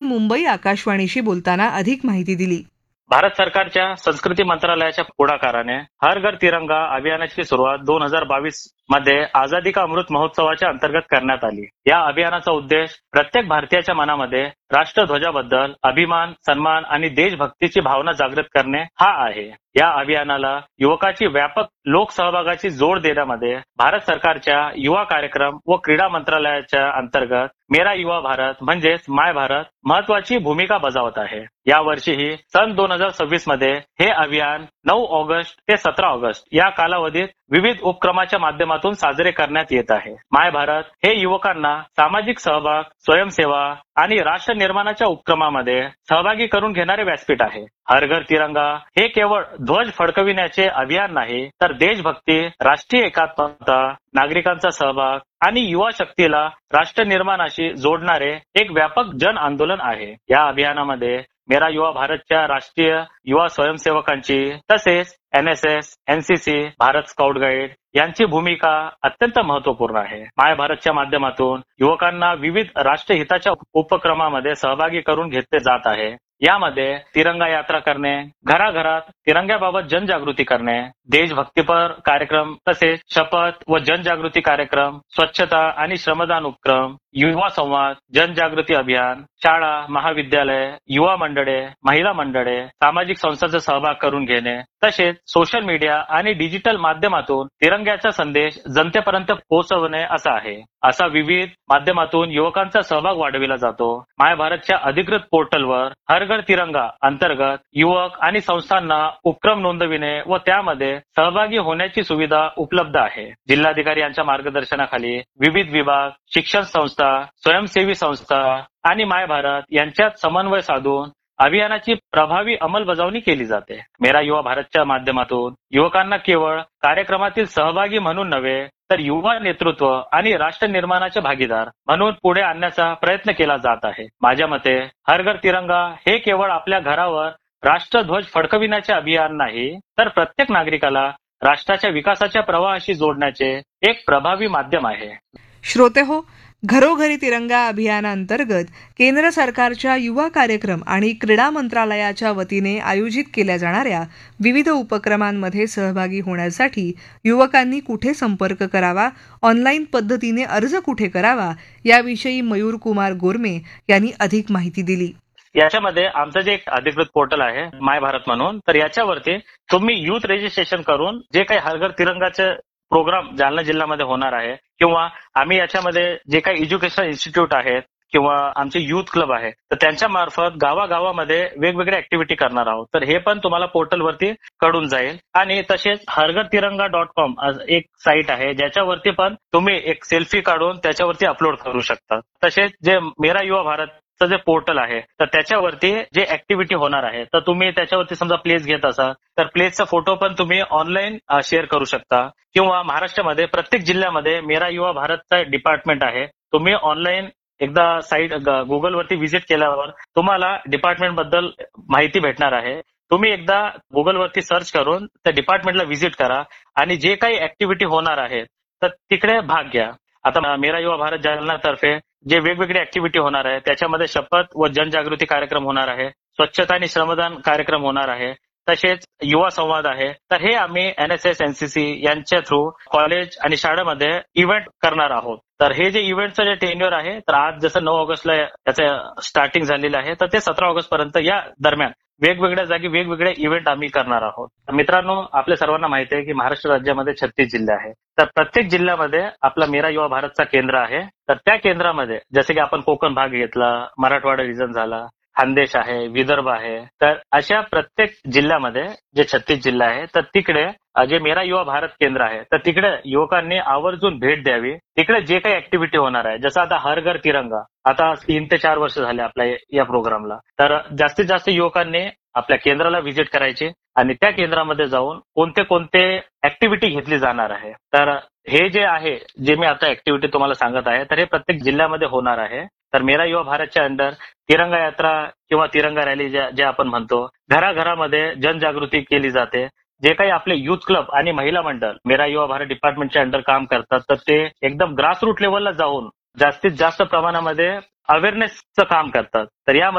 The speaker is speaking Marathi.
मुंबई आकाशवाणीशी बोलताना अधिक माहिती दिली. भारत सरकारच्या संस्कृती मंत्रालयाच्या पुढाकाराने हर घर तिरंगा अभियानाची सुरुवात 2022 मध्ये आझादी का अमृत महोत्सवाच्या अंतर्गत करण्यात आली. या अभियानाचा उद्देश प्रत्येक भारतीयाच्या मनामध्ये राष्ट्रध्वजाबद्दल अभिमान, सन्मान आणि देशभक्तीची भावना जागृत करणे हा आहे. या अभियानाला युवकाची व्यापक लोकसहभागाची जोड देण्यामध्ये भारत सरकारच्या युवा कार्यक्रम व क्रीडा मंत्रालयाच्या अंतर्गत मेरा युवा भारत म्हणजेच माय भारत महत्वाची भूमिका बजावत आहे. या वर्षीही सन 2026 मध्ये हे अभियान 9 ऑगस्ट ते 17 ऑगस्ट या कालावधीत विविध उपक्रमाच्या माध्यमातून साजरे करण्यात येत आहे. माय भारत हे युवकांना सामाजिक सहभाग, स्वयंसेवा आणि राष्ट्र निर्माणाच्या उपक्रमामध्ये सहभागी करून घेणारे व्यासपीठ आहे. हर घर तिरंगा हे केवळ ध्वज फडकविण्याचे अभियान नाही, तर देशभक्ती, राष्ट्रीय एकात्मता, नागरिकांचा सहभाग आणि युवा शक्तीला राष्ट्र निर्माणाशी जोडणारे एक व्यापक जन आंदोलन आहे. या अभियानामध्ये मेरा युवा भारतच्या राष्ट्रीय युवा स्वयंसेवकांची तसेच NSS, NCC, Bharat scout guide यांची भूमिका अत्यंत महत्वपूर्ण आहे. माय भारतच्या माध्यमातून युवकांना विविध राष्ट्रहिताच्या उपक्रमामध्ये सहभागी करून घेतले जात आहे. यामध्ये तिरंगा यात्रा करणे, घराघरात तिरंग्याबाबत जनजागृती करणे, देशभक्तीपर कार्यक्रम तसेच शपथ व जनजागृती कार्यक्रम, स्वच्छता आणि श्रमदान उपक्रम, युवा संवाद, जनजागृती अभियान, शाळा, महाविद्यालय, युवा मंडळे, महिला मंडळे, सामाजिक संस्थांचा सहभाग करून घेणे, तसेच सोशल मीडिया आणि डिजिटल माध्यमातून तिरंग्याचा संदेश जनतेपर्यंत पोहोचवणे असा आहे. असा विविध माध्यमातून युवकांचा सहभाग वाढविला जातो. माय भारतच्या अधिकृत पोर्टलवर हर घर तिरंगा अंतर्गत युवक आणि संस्थांना उपक्रम नोंदविणे व त्यामध्ये सहभागी होण्याची सुविधा उपलब्ध आहे. जिल्हाधिकारी यांच्या मार्गदर्शनाखाली विविध विभाग, शिक्षण संस्था, स्वयंसेवी संस्था आणि माय भारत यांच्यात समन्वय साधून अभियानाची प्रभावी अंमलबजावणी केली जाते. मेरा युवा भारतच्या माध्यमातून युवकांना केवळ कार्यक्रमातील सहभागी म्हणून नव्हे, तर युवा नेतृत्व आणि राष्ट्र निर्माणाचे भागीदार म्हणून पुढे आणण्याचा प्रयत्न केला जात आहे. माझ्या मते हर घर तिरंगा हे केवळ आपल्या घरावर राष्ट्रध्वज फडकविण्याचे अभियान नाही, तर प्रत्येक नागरिकाला राष्ट्राच्या विकासाच्या प्रवाहाशी जोडण्याचे एक प्रभावी माध्यम आहे. श्रोते हो, घरोघरी तिरंगा अभियानांतर्गत केंद्र सरकारच्या युवा कार्यक्रम आणि क्रीडा मंत्रालयाच्या वतीने आयोजित केल्या जाणाऱ्या विविध उपक्रमांमध्ये सहभागी होण्यासाठी युवकांनी कुठे संपर्क करावा, ऑनलाईन पद्धतीने अर्ज कुठे करावा, याविषयी मयूर कुमार गोरमे यांनी अधिक माहिती दिली. याच्यामध्ये आमचं जे एक अधिकृत पोर्टल आहे माय भारत म्हणून, तर याच्यावरती तुम्ही युथ रजिस्ट्रेशन करून जे काही हर घर तिरंगाचे प्रोग्राम जालना जिल्ह्यामध्ये होणार आहे किंवा आम्ही याच्यामध्ये जे काही एज्युकेशनल इन्स्टिट्यूट आहेत किंवा आमचे युथ क्लब आहे, तर त्यांच्या मार्फत गावागावामध्ये वेगवेगळ्या ऍक्टिव्हिटी करणार आहोत. तर हे पण तुम्हाला पोर्टलवरती कळून जाईल. आणि तसेच हरघरतिरंगा.com एक साईट आहे, ज्याच्यावरती पण तुम्ही एक सेल्फी काढून त्याच्यावरती अपलोड करू शकता. तसेच जे मेरा युवा भारत जे पोर्टल आहे, तर त्याच्यावरती जे ऍक्टिव्हिटी होणार आहे, तर तुम्ही त्याच्यावरती समजा प्लेस घेत असाल तर प्लेसचा फोटो पण तुम्ही ऑनलाईन शेअर करू शकता. किंवा महाराष्ट्रामध्ये प्रत्येक जिल्ह्यामध्ये मेरा युवा भारतचा डिपार्टमेंट आहे. तुम्ही ऑनलाईन एकदा साईट गुगलवरती व्हिजिट केल्यावर तुम्हाला डिपार्टमेंट बद्दल माहिती भेटणार आहे. तुम्ही एकदा गुगलवरती सर्च करून त्या डिपार्टमेंटला व्हिजिट करा आणि जे काही ऍक्टिव्हिटी होणार आहे तर तिकडे भाग घ्या. आता मेरा युवा भारत जालनातर्फे जे वेगवेगळे ऍक्टिव्हिटी होणार आहे, त्याच्यामध्ये शपथ व जनजागृती कार्यक्रम होणार आहे, स्वच्छता आणि श्रमदान कार्यक्रम होणार आहे, तसेच युवा संवाद आहे. तर हे आम्ही NSS, NCC यांच्या थ्रू कॉलेज आणि शाळेमध्ये इव्हेंट करणार आहोत. तर हे जे इव्हेंटचं जे टेन्युअर आहे, तर आज जसं 9 ऑगस्टला याचं स्टार्टिंग झालेलं आहे, तर ते 17 ऑगस्ट पर्यंत या दरम्यान वेगवेगळ्या जागी वेगवेगळे इव्हेंट आम्ही करणार आहोत. मित्रांनो, आपल्या सर्वांना माहिती आहे की महाराष्ट्र राज्यामध्ये 36 जिल्हे आहेत. तर प्रत्येक जिल्ह्यामध्ये आपला मेरा युवा भारतचा केंद्र आहे. तर त्या केंद्रामध्ये जसे की आपण कोकण भाग घेतला, मराठवाडा रिजन झाला, खानदेश आहे, विदर्भ आहे, तर अशा प्रत्येक जिल्ह्यामध्ये जे 36 जिल्हे आहेत, तर तिकडे जे मेरा युवा भारत केंद्र आहे, तर तिकडे युवकांनी आवर्जून भेट द्यावी. तिकडे जे काही ऍक्टिव्हिटी होणार आहे, जसं आता हर घर तिरंगा, आता 3 ते 4 वर्ष झाले आपल्या या प्रोग्रामला, तर जास्तीत जास्त युवकांनी आपल्या केंद्राला व्हिजिट करायची आणि त्या केंद्रामध्ये जाऊन कोणते कोणते ऍक्टिव्हिटी घेतली जाणार आहे. तर हे जे आहे, जे मी आता ऍक्टिव्हिटी तुम्हाला सांगत आहे, तर हे प्रत्येक जिल्ह्यामध्ये होणार आहे. तर मेरा युवा भारतच्या अंडर तिरंगा यात्रा किंवा तिरंगा रॅली जे आपण म्हणतो, घराघरामध्ये जनजागृती केली जाते. जे काही आपले युथ क्लब आणि महिला मंडळ मेरा युवा भारत डिपार्टमेंटच्या अंडर काम करतात, तर ते एकदम ग्रासरूट लेवलला जाऊन जास्तीत जास्त प्रमाणामध्ये अवेअरनेसचं काम करतात. तर या